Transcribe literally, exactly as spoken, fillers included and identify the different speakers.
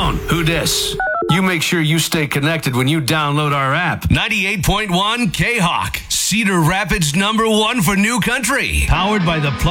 Speaker 1: phone. Who dis? You make sure you stay connected when you download our app. ninety-eight point one K-Hawk, Cedar Rapids number one for new country. Powered by the